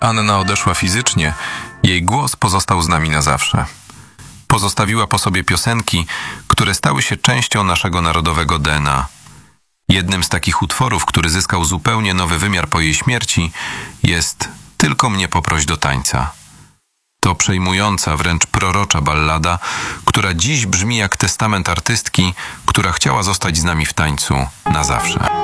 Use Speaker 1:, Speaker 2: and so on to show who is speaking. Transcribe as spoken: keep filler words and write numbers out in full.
Speaker 1: Anna odeszła fizycznie, jej głos pozostał z nami na zawsze. Pozostawiła po sobie piosenki, które stały się częścią naszego narodowego D N A. Jednym z takich utworów, który zyskał zupełnie nowy wymiar po jej śmierci, jest Tylko mnie poproś do tańca. To przejmująca, wręcz prorocza ballada, która dziś brzmi jak testament artystki, która chciała zostać z nami w tańcu na zawsze.